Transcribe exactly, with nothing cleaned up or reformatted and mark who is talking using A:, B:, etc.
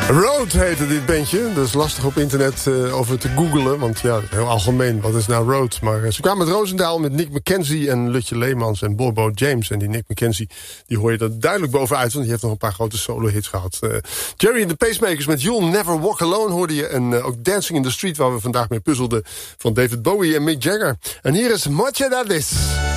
A: Road heette dit bandje. Dat is lastig op internet uh, over te googlen. Want ja, heel algemeen, wat is nou Road? Maar uh, ze kwamen met Roosendaal, met Nick McKenzie en Lutje Leemans en Bobo James. En die Nick McKenzie, die hoor je er duidelijk bovenuit. Want die heeft nog een paar grote solo-hits gehad. Uh, Jerry and the Pacemakers met You'll Never Walk Alone hoorde je. En uh, ook Dancing in the Street, waar we vandaag mee puzzelden, van David Bowie en Mick Jagger. En hier is Moche Dadis.